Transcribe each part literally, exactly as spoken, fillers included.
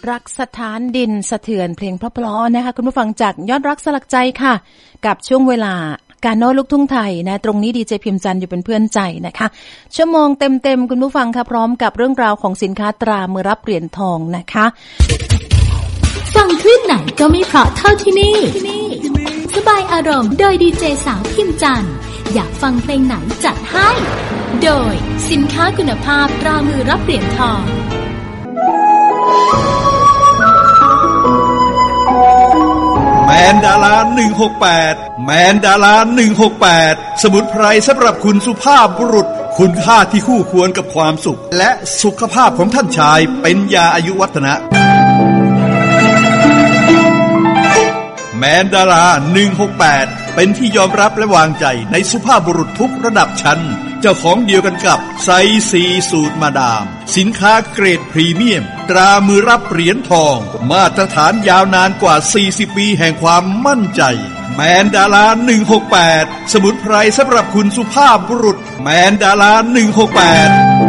รักสถานดินสะเทือนเพลงเพราะๆนะคะคุณผู้ฟังจากยอดรักสลักใจค่ะกับช่วงเวลาการโน้ลูกทุ่งไทยนะตรงนี้ดีเจพิมพ์จันทร์อยู่เป็นเพื่อนใจนะคะชั่วโมงเต็มๆคุณผู้ฟังค่ะพร้อมกับเรื่องราวของสินค้าตรามือรับเหรียญทองนะคะฟังคลื่นไหนก็ไม่เพราะเท่าที่นี่สบายอารมณ์โดยดีเจสาวพิมพ์จันทร์อยากฟังเพลงไหนจัดให้โดยสินค้าคุณภาพตรามือรับเหรียญทองแมนดาราหนึ่งหกแปดแมนดาราหนึ่งหกแปดสมุนไพรสำหรับคุณสุภาพบุรุษคุณค่าที่คู่ควรกับความสุขและสุขภาพของท่านชายเป็นยาอายุวัฒนะแมนดาราหนึ่งหกแปดเป็นที่ยอมรับและวางใจในสุภาพบุรุษทุกระดับชั้นเจ้าของเดียวกันกับไซซีสูตรมาดามสินค้าเกรดพรีเมียมตรามือรับเหรียญทองมาตรฐานยาวนานกว่าสี่สิบปีแห่งความมั่นใจแมนดาราหนึ่งหกแปดสมุนไพรสำหรับคุณสุภาพบุรุษแมนดาราหนึ่งหกแปด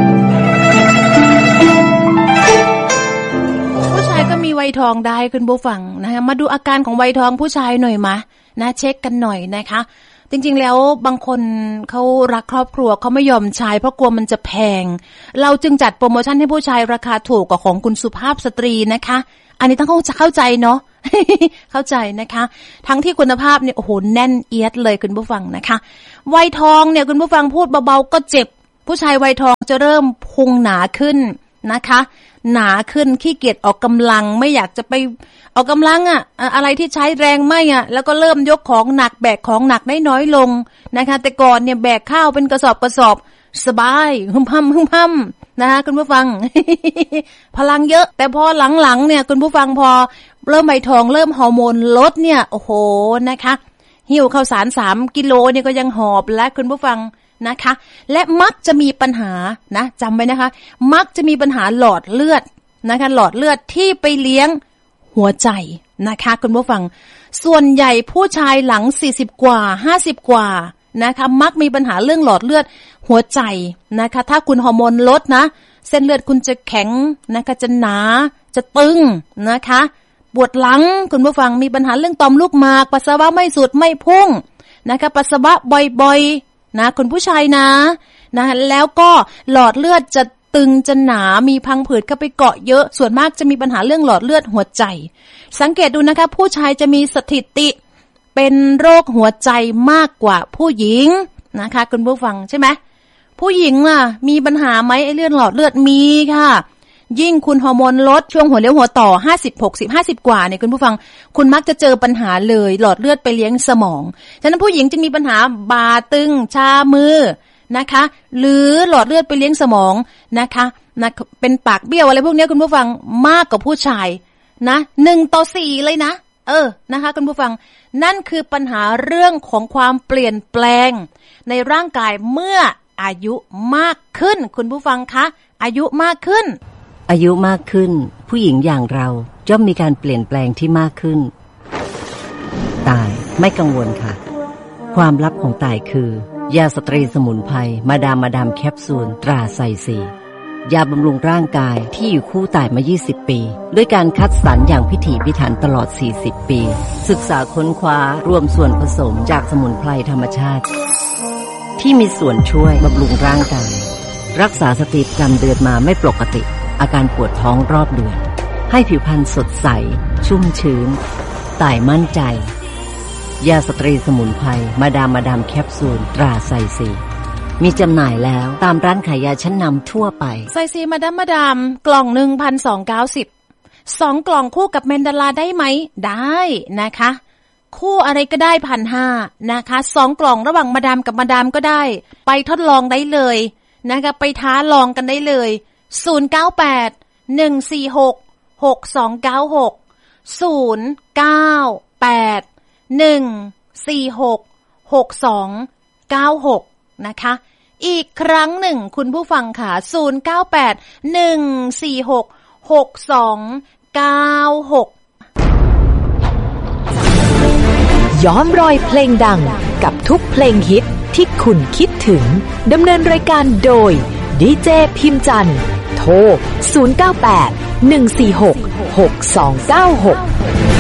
ผู้ชายก็มีวัยทองได้คุณผู้ฟังนะคะมาดูอาการของวัยทองผู้ชายหน่อยมะนะเช็คกันหน่อยนะคะจริงๆแล้วบางคนเขารักครอบครัวเขาไม่ยอมใช้เพราะกลัวมันจะแพงเราจึงจัดโปรโมชั่นให้ผู้ชายราคาถูกกว่าของคุณสุภาพสตรีนะคะอันนี้ต้องเข้าใจเนาะ เข้าใจนะคะทั้งที่คุณภาพเนี่ยโอ้โหแน่นเอียดเลยคุณผู้ฟังนะคะวัยทองเนี่ยคุณผู้ฟังพูดเบาๆก็เจ็บผู้ชายวัยทองจะเริ่มพุงหนาขึ้นนะคะหนาขึ้นขี้เกียจออกกำลังไม่อยากจะไปออกกำลังอ่ะอะไรที่ใช้แรงไม่อ่ะแล้วก็เริ่มยกของหนักแบกของหนักได้น้อยลงนะคะแต่ก่อนเนี่ยแบกข้าวเป็นกระสอบกระสอบสบายหึมพัมหึมพัมนะคะคุณผู้ฟัง พลังเยอะแต่พอหลังๆเนี่ยคุณผู้ฟังพอเริ่มใบทองเริ่มฮอร์โมนลดเนี่ยโอ้โหนะคะหิ้วข้าวสารสามกิโลเนี่ยก็ยังหอบและคุณผู้ฟังนะคะและมักจะมีปัญหานะจำไว้นะคะมักจะมีปัญหาหลอดเลือดนะคะหลอดเลือดที่ไปเลี้ยงหัวใจนะคะคุณผู้ฟังส่วนใหญ่ผู้ชายหลังสี่สิบกว่าห้าสิบกว่านะคะมักมีปัญหาเรื่องหลอดเลือดหัวใจนะคะถ้าคุณฮอร์โมนลดนะเส้นเลือดคุณจะแข็งนะคะจะหนาจะตึงนะคะปวดหลังคุณผู้ฟังมีปัญหาเรื่องต่อมลูกหมากปัสสาวะไม่สุดไม่พุ่งนะคะปัสสาวะบ่อยๆนะคุณผู้ชายนะนะแล้วก็หลอดเลือดจะตึงจะหนามีพังผืดเข้าไปเกาะเยอะส่วนมากจะมีปัญหาเรื่องหลอดเลือดหัวใจสังเกตดูนะคะผู้ชายจะมีสถิติเป็นโรคหัวใจมากกว่าผู้หญิงนะคะคุณผู้ฟังใช่ไหมผู้หญิงอ่ะมีปัญหาไหมไอ้เรื่องหลอดเลือดมีค่ะยิ่งคุณฮอร์โมนลดช่วงหัวเลี้ยวหัวต่อห้าสิบ หกสิบ ห้าสิบกว่าเนี่ยคุณผู้ฟังคุณมักจะเจอปัญหาเลยหลอดเลือดไปเลี้ยงสมองฉะนั้นผู้หญิงจึงมีปัญหาบ่าตึงชามือนะคะหรือหลอดเลือดไปเลี้ยงสมองนะคะนะเป็นปากเบี้ยวอะไรพวกนี้คุณผู้ฟังมากกว่าผู้ชายนะหนึ่งต่อสี่เลยนะเออนะคะคุณผู้ฟังนั่นคือปัญหาเรื่องของความเปลี่ยนแปลงในร่างกายเมื่ออายุมากขึ้นคุณผู้ฟังคะอายุมากขึ้นอายุมากขึ้นผู้หญิงอย่างเราย่อมมีการเปลี่ยนแปลงที่มากขึ้นตายไม่กังวลค่ะความลับของตายคือยาสตรีสมุนไพรมาดามมาดามแคปซูลตราไซซียาบำรุงร่างกายที่อยู่คู่ตายมายี่สิบปีด้วยการคัดสรรอย่างพิถีพิถันตลอดสี่สิบปีศึกษาค้นคว้ารวมส่วนผสมจากสมุนไพรธรรมชาติที่มีส่วนช่วยบำรุงร่างกายรักษาสติประจำเดือนมาไม่ปกติอาการปวดท้องรอบเดือนให้ผิวพรรณสดใสชุ่มชื้นตายมั่นใจยาสตรีสมุนไพรมาดามมาดามแคปซูลตราไซซีมีจำหน่ายแล้วตามร้านขายยาชั้นนำทั่วไปไซซีมาดามมาดามกล่อง หนึ่งพันสองร้อยเก้าสิบ สองกล่องคู่กับแมนดาลาได้ไหมได้นะคะคู่อะไรก็ได้ หนึ่งพันห้าร้อย นะคะสองกล่องระหว่างมาดามกับมาดามก็ได้ไปทดลองได้เลยนะคะไปท้าลองกันได้เลยศูนย์ เก้า แปด หนึ่ง สี่ หก หก สอง เก้า หก ศูนย์ เก้า แปด หนึ่ง สี่ หก หก สอง เก้า หกนะคะอีกครั้งหนึ่งคุณผู้ฟังค่ะศูนย์ เก้า แปด หนึ่ง สี่ หก หก สอง เก้า หกย้อมรอยเพลงดังกับทุกเพลงฮิตที่คุณคิดถึงดำเนินรายการโดยดีเจพิมพ์จันทร์โทรศูนย์ เก้า แปดหนึ่ง สี่ หก หก สอง เก้า หก